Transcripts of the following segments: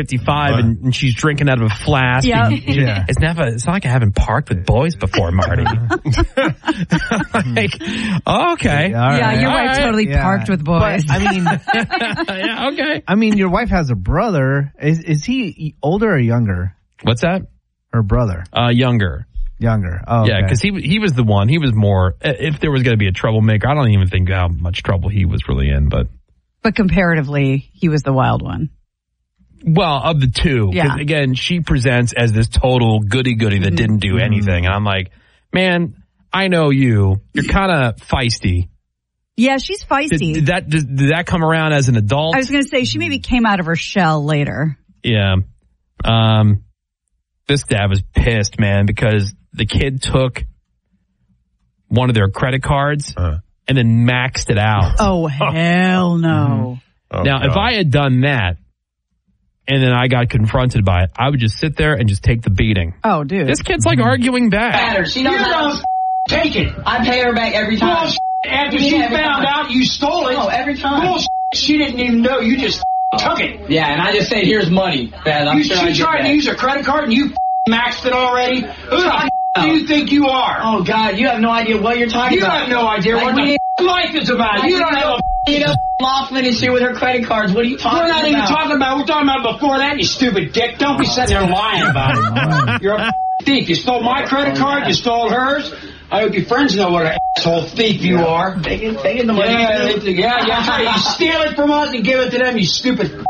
55 and she's drinking out of a flask. Yep. It's not like I haven't parked with boys before, Marty. Like, okay. Your wife totally parked with boys. But, I mean, okay. I mean, your wife has a brother. Is he older or younger? What's that? Her brother. Younger. Younger. Oh, okay. Yeah, because he was the one. He was more. If there was going to be a troublemaker, I don't even think how much trouble he was really in. But comparatively, he was the wild one. Well, of the two, because again, she presents as this total goody that didn't do anything, and I'm like, man, I know you. You're kind of feisty. Yeah, she's feisty. Did that come around as an adult? I was going to say she maybe came out of her shell later. Yeah. This dad was pissed, man, because the kid took one of their credit cards and then maxed it out. Oh, hell no. Oh, now, God. If I had done that and then I got confronted by it, I would just sit there and just take the beating. Oh, dude. This kid's like arguing back. She don't take it. I pay her back every time. Bullshit. After she found out you stole it. Oh, every time. Bullshit. She didn't even know. You just took it. Yeah, and I just say, here's money. She tried to use her credit card and you maxed it already. Who the do you think you are? Oh, God, you have no idea what you're talking about. You have no idea what the life is about. You don't know. Laughlin is here with her credit cards. What are you talking about? We're not even talking about. We're talking about before that, you stupid dick. Don't be sitting there lying about it. You're a thief. You stole my credit card. You stole hers. I hope your friends know what an asshole thief you are. Taking the money. Yeah. You steal it from us and give it to them, you stupid.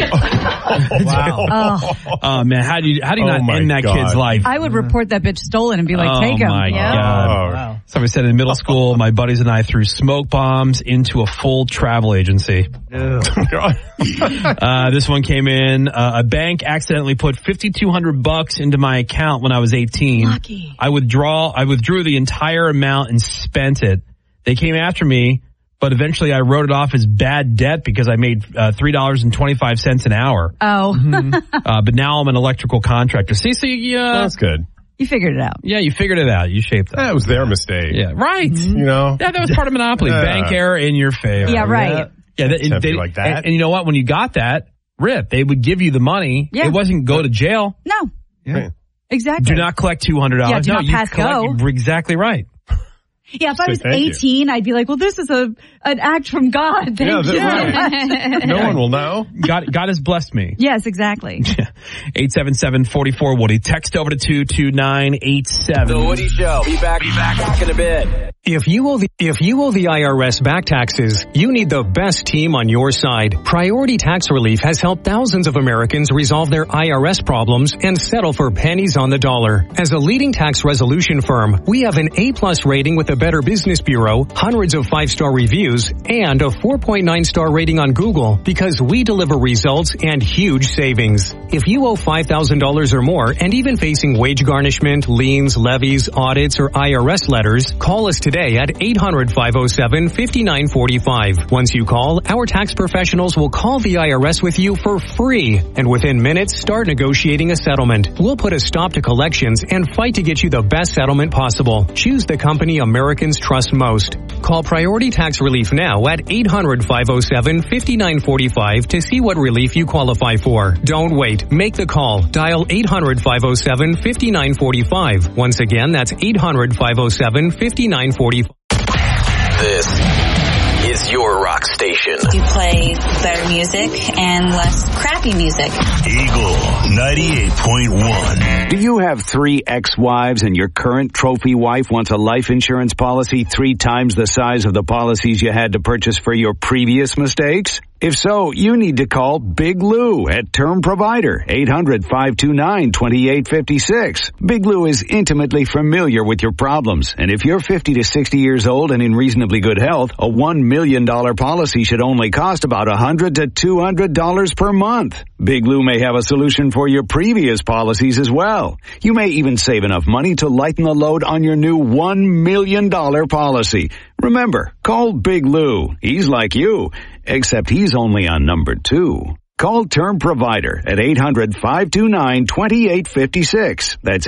Wow. Oh, man, how do you not end that kid's life? I would report that bitch stolen and be like, take him. Oh, my God. Oh, wow. Somebody said in middle school, my buddies and I threw smoke bombs into a full travel agency. This one came in. A bank accidentally put $5,200 into my account when I was 18. Lucky. I withdrew the entire amount and spent it. They came after me, but eventually I wrote it off as bad debt because I made $3.25 an hour. Oh. But now I'm an electrical contractor. See, that's good. You figured it out. Yeah, you figured it out. You shaped it. That was their mistake. Yeah, right. Mm-hmm. You know? Yeah, that was part of Monopoly. Bank error in your favor. Yeah, right. Yeah, they like that. And you know what? When you got that, they would give you the money. Yeah. It wasn't go to jail. No. Yeah. Right. Exactly. Do not collect $200. Yeah, do not pass go. You're exactly right. Yeah, if I was 18, I'd be like, well, this is an act from God. Thank you. Right. No one will know. God has blessed me. Yes, exactly. 877-44-WOODY. Text over to 22987. The Woody Show. Be back in a bit. If you owe the IRS back taxes, you need the best team on your side. Priority Tax Relief has helped thousands of Americans resolve their IRS problems and settle for pennies on the dollar. As a leading tax resolution firm, we have an A+ rating with the Better Business Bureau, hundreds of 5-star reviews, and a 4.9-star rating on Google because we deliver results and huge savings. If you owe $5,000 or more and even facing wage garnishment, liens, levies, audits, or IRS letters, call us today at 800-507-5945. Once you call, our tax professionals will call the IRS with you for free, and within minutes, start negotiating a settlement. We'll put a stop to collections and fight to get you the best settlement possible. Choose the company Americans trust most. Call Priority Tax Relief now at 800-507-5945 to see what relief you qualify for. Don't wait. Make the call. Dial 800-507-5945. Once again, that's 800-507-5945. This is your rock station. You play better music and less crappy music. Eagle 98.1. Do you have 3 ex-wives and your current trophy wife wants a life insurance policy 3 times the size of the policies you had to purchase for your previous mistakes? If so, you need to call Big Lou at Term Provider, 800-529-2856. Big Lou is intimately familiar with your problems, and if you're 50 to 60 years old and in reasonably good health, a $1 million policy should only cost about $100 to $200 per month. Big Lou may have a solution for your previous policies as well. You may even save enough money to lighten the load on your new $1 million policy. Remember, call Big Lou. He's like you, except he's only on number 2. Call Term Provider at 800-529-2856. That's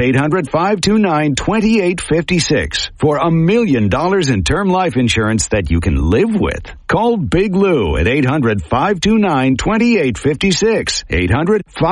800-529-2856 for $1 million in term life insurance that you can live with. Call Big Lou at 800-529-2856. 800-529-2856.